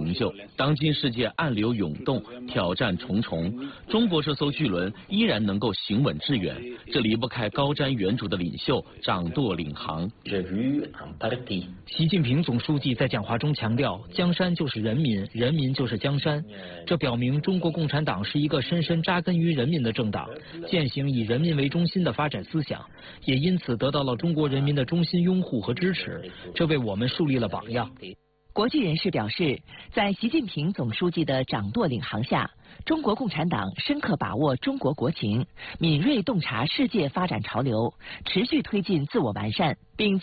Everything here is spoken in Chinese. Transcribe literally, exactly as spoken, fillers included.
成就。当今世界暗流涌动，挑战重重，中国这艘巨轮依然能够行稳致远，这离不开高瞻远瞩的领袖掌舵领航。 习近平总书记在讲话中强调，江山就是人民，人民就是江山。这表明中国共产党是一个深深扎根于人民的政党，践行以人民为中心的发展思想，也因此得到了中国人民的衷心拥护和支持，这为我们树立了榜样。 国际人士表示，在习近平总书记的掌舵领航下，中国共产党深刻把握中国国情，敏锐洞察世界发展潮流，持续推进自我完善，并